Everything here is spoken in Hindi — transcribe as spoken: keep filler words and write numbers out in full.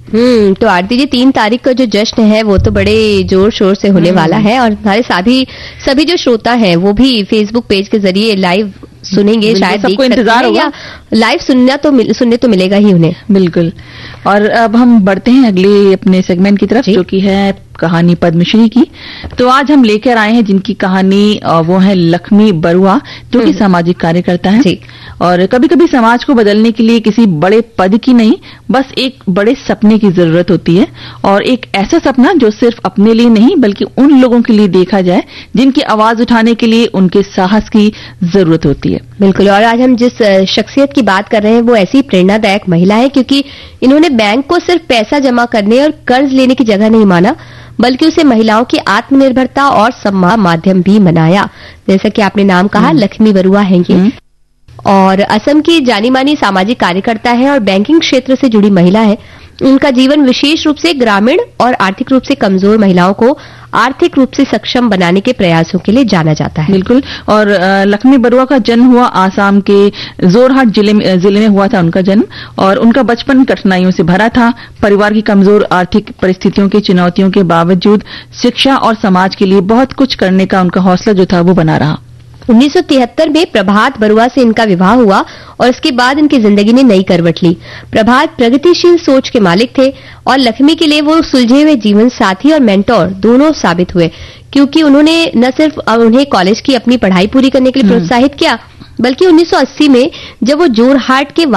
हम्म तो आरती जी, तीन तारीख का जो जश्न है वो तो बड़े जोर शोर से होने वाला है और हमारे सभी सभी जो श्रोता हैं वो भी फेसबुक पेज के जरिए लाइव सुनेंगे, शायद सबको इंतजार होगा, या लाइव सुनना तो मिल, सुनने तो मिलेगा ही उन्हें। बिल्कुल। और अब हम बढ़ते हैं अगले अपने सेगमेंट की तरफ, जो कि है कहानी पद्मश्री की। तो आज हम लेकर आए हैं जिनकी कहानी वो है लक्ष्मी बरुआ, जो कि सामाजिक कार्यकर्ता है। और कभी कभी समाज को बदलने के लिए किसी बड़े पद की नहीं, बस एक बड़े सपने की जरूरत होती है, और एक ऐसा सपना जो सिर्फ अपने लिए नहीं बल्कि उन लोगों के लिए देखा जाए जिनकी आवाज उठाने के लिए उनके साहस की जरूरत होती है। बिल्कुल। और आज हम जिस शख्सियत की बात कर रहे हैं वो ऐसी प्रेरणादायक महिला है, क्योंकि इन्होंने बैंक को सिर्फ पैसा जमा करने और कर्ज लेने की जगह नहीं माना, बल्कि उसे महिलाओं की आत्मनिर्भरता और सम्मान माध्यम भी बनाया। जैसा कि आपने नाम कहा, लक्ष्मी बरुआ हैं ये, और असम की जानी मानी सामाजिक कार्यकर्ता है और बैंकिंग क्षेत्र से जुड़ी महिला है। उनका जीवन विशेष रूप से ग्रामीण और आर्थिक रूप से कमजोर महिलाओं को आर्थिक रूप से सक्षम बनाने के प्रयासों के लिए जाना जाता है। बिल्कुल। और लक्ष्मी बरुआ का जन्म हुआ आसाम के जोरहाट जिले में जिले में हुआ था उनका जन्म, और उनका बचपन कठिनाइयों से भरा था। परिवार की कमजोर आर्थिक परिस्थितियों की चुनौतियों के बावजूद शिक्षा और समाज के लिए बहुत कुछ करने का उनका हौसला जो था वो बना रहा। उन्नीस सौ तिहत्तर में प्रभात बरुआ से इनका विवाह हुआ और इसके बाद इनकी जिंदगी ने नई करवट ली। प्रभात प्रगतिशील सोच के मालिक थे और लक्ष्मी के लिए वो सुलझे हुए जीवन साथी और मेंटोर दोनों साबित हुए, क्योंकि उन्होंने न सिर्फ उन्हें कॉलेज की अपनी पढ़ाई पूरी करने के लिए प्रोत्साहित किया, बल्कि उन्नीस सौ अस्सी में जब वो जोरहाट के